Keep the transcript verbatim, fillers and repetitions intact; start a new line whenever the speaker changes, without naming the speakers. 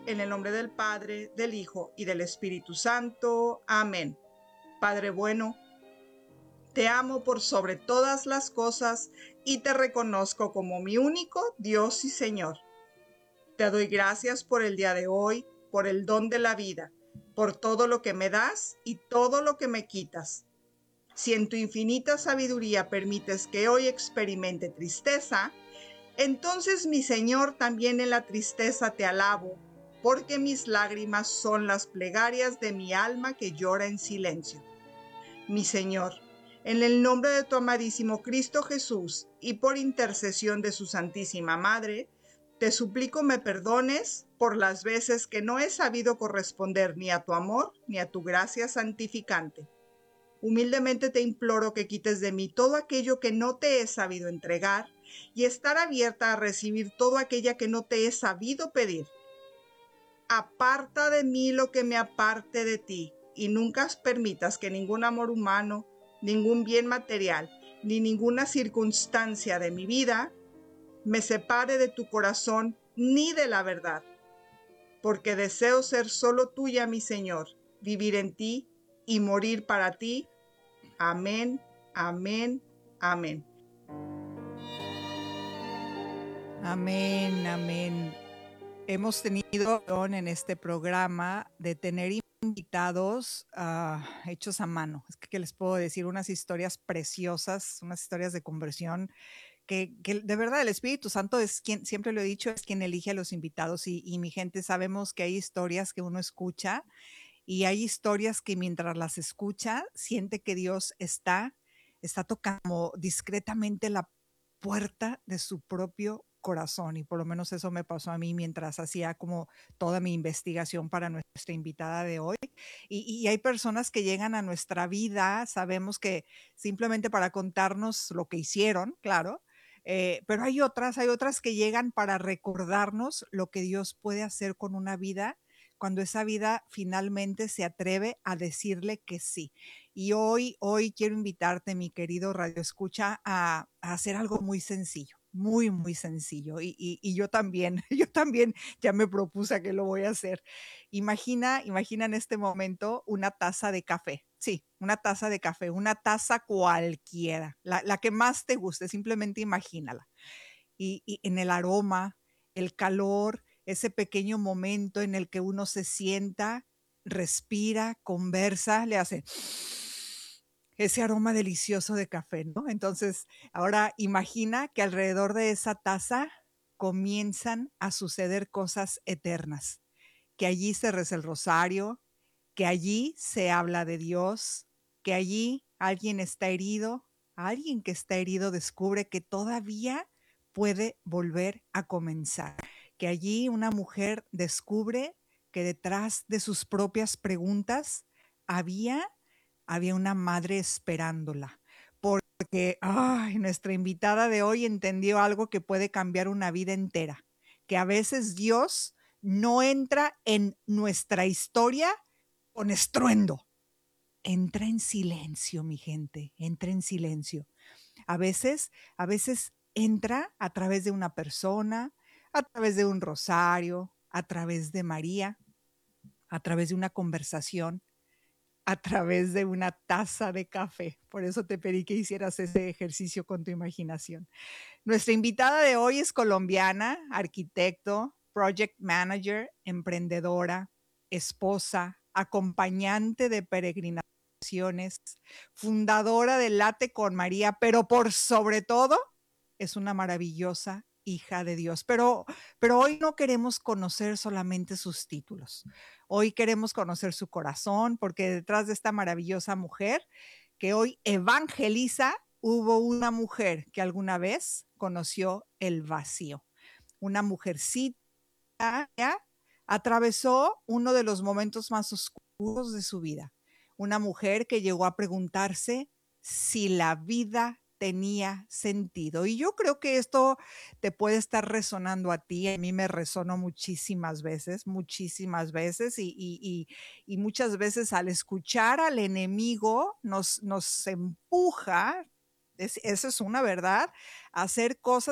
en el nombre del Padre, del Hijo y del Espíritu Santo. Amén. Padre bueno, te amo por sobre todas las cosas y te reconozco como mi único Dios y Señor. Te doy gracias por el día de hoy, por el don de la vida, por todo lo que me das y todo lo que me quitas. Si en tu infinita sabiduría permites que hoy experimente tristeza, entonces, mi Señor, también en la tristeza te alabo, porque mis lágrimas son las plegarias de mi alma que llora en silencio. Mi Señor, en el nombre de tu amadísimo Cristo Jesús y por intercesión de su Santísima Madre, te suplico me perdones por las veces que no he sabido corresponder ni a tu amor ni a tu gracia santificante. Humildemente te imploro que quites de mí todo aquello que no te he sabido entregar y estar abierta a recibir todo aquello que no te he sabido pedir. Aparta de mí lo que me aparte de ti y nunca permitas que ningún amor humano, ningún bien material, ni ninguna circunstancia de mi vida me separe de tu corazón ni de la verdad, porque deseo ser solo tuya, mi Señor, vivir en ti y morir para ti. Amén, amén, amén.
Amén, amén. Hemos tenido en este programa de tener invitados uh, hechos a mano. Es que, ¿qué les puedo decir? Unas historias preciosas, unas historias de conversión que, que de verdad el Espíritu Santo es quien, siempre lo he dicho, es quien elige a los invitados y, y mi gente, sabemos que hay historias que uno escucha y hay historias que mientras las escucha siente que Dios está, está tocando discretamente la puerta de su propio corazón, y por lo menos eso me pasó a mí mientras hacía como toda mi investigación para nuestra invitada de hoy. Y, y hay personas que llegan a nuestra vida, sabemos que simplemente para contarnos lo que hicieron, claro, eh, pero hay otras, hay otras que llegan para recordarnos lo que Dios puede hacer con una vida cuando esa vida finalmente se atreve a decirle que sí. Y hoy, hoy quiero invitarte, mi querido Radio Escucha, a, a hacer algo muy sencillo, muy, muy sencillo. Y, y, y yo también, yo también ya me propuse que lo voy a hacer. Imagina, imagina en este momento una taza de café. Sí, una taza de café, una taza cualquiera, la, la que más te guste, simplemente imagínala. Y, y en el aroma, el calor, ese pequeño momento en el que uno se sienta, respira, conversa, le hace ese aroma delicioso de café, ¿no? Entonces, ahora imagina que alrededor de esa taza comienzan a suceder cosas eternas, que allí se reza el rosario, que allí se habla de Dios, que allí alguien está herido, alguien que está herido descubre que todavía puede volver a comenzar, que allí una mujer descubre que detrás de sus propias preguntas había, había una madre esperándola, porque ay, nuestra invitada de hoy entendió algo que puede cambiar una vida entera, que a veces Dios no entra en nuestra historia con estruendo, entra en silencio, mi gente, entra en silencio. A veces, a veces entra a través de una persona, a través de un rosario, a través de María, a través de una conversación, a través de una taza de café. Por eso te pedí que hicieras ese ejercicio con tu imaginación. Nuestra invitada de hoy es colombiana, arquitecto, project manager, emprendedora, esposa, acompañante de peregrinaciones, fundadora de Late con María, pero por sobre todo es una maravillosa hija de Dios. Pero, pero hoy no queremos conocer solamente sus títulos. Hoy queremos conocer su corazón, porque detrás de esta maravillosa mujer que hoy evangeliza, hubo una mujer que alguna vez conoció el vacío. Una mujercita atravesó uno de los momentos más oscuros de su vida. Una mujer que llegó a preguntarse si la vida tenía sentido. Y yo creo que esto te puede estar resonando a ti. A mí me resonó muchísimas veces, muchísimas veces. Y, y, y, y muchas veces al escuchar al enemigo nos, nos empuja, es, eso es una verdad, a hacer cosas